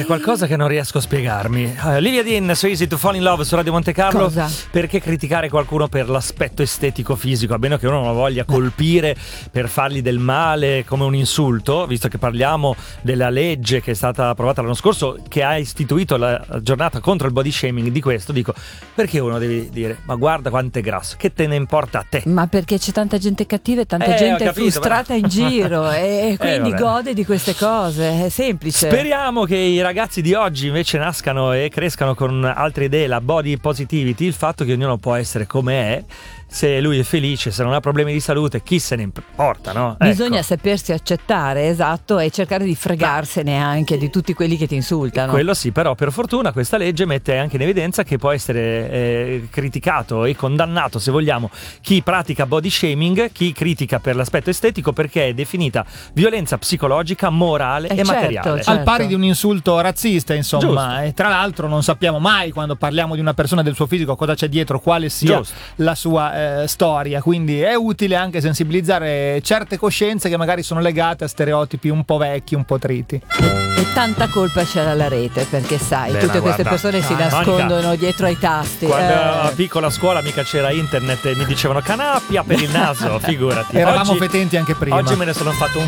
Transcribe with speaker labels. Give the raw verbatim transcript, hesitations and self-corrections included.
Speaker 1: C'è qualcosa che non riesco a spiegarmi. uh, Livia Dean su Easy to Fall in Love su Radio Monte Carlo.
Speaker 2: Cosa?
Speaker 1: Perché criticare qualcuno per l'aspetto estetico fisico, a meno che uno non lo voglia colpire per fargli del male come un insulto, visto che parliamo della legge che è stata approvata l'anno scorso, che ha istituito la giornata contro il body shaming. Di questo dico, perché uno deve dire ma guarda quanto è grasso, che te ne importa a te?
Speaker 2: Ma perché c'è tanta gente cattiva e tanta
Speaker 1: Eh, ho
Speaker 2: gente
Speaker 1: capito,
Speaker 2: frustrata
Speaker 1: ma-
Speaker 2: in giro e quindi
Speaker 1: Eh, vabbè.
Speaker 2: gode di queste cose, è semplice.
Speaker 1: Speriamo che i ragazzi di oggi invece nascano e crescano con altre idee, la body positivity, il fatto che ognuno può essere come è. Se lui è felice, se non ha problemi di salute, chi se ne importa, no?
Speaker 2: Bisogna
Speaker 1: Ecco.
Speaker 2: sapersi accettare, esatto, e cercare di fregarsene anche di tutti quelli che ti insultano.
Speaker 1: Quello sì, però per fortuna questa legge mette anche in evidenza che può essere eh, criticato e condannato, se vogliamo, chi pratica body shaming, chi critica per l'aspetto estetico, perché è definita violenza psicologica, morale
Speaker 2: Eh,
Speaker 1: e
Speaker 2: certo,
Speaker 1: materiale.
Speaker 2: certo.
Speaker 3: Al pari di un insulto razzista, insomma.
Speaker 1: Giusto.
Speaker 3: E tra l'altro non sappiamo mai, quando parliamo di una persona e del suo fisico, cosa c'è dietro, quale sia
Speaker 1: Giusto.
Speaker 3: la sua eh, storia. Quindi è utile anche sensibilizzare certe coscienze che magari sono legate a stereotipi un po' vecchi, un po' triti.
Speaker 2: E tanta colpa c'era alla rete, perché sai,
Speaker 1: Beh,
Speaker 2: tutte
Speaker 1: ma
Speaker 2: queste
Speaker 1: guarda,
Speaker 2: persone si
Speaker 1: ah,
Speaker 2: nascondono
Speaker 1: Monica,
Speaker 2: dietro ai tasti.
Speaker 1: Quando
Speaker 2: eh.
Speaker 1: a piccola scuola mica c'era internet e mi dicevano canappia per il naso, figurati.
Speaker 3: Eravamo
Speaker 1: Oggi-
Speaker 3: fetenti anche prima.
Speaker 1: Oggi me ne sono fatto un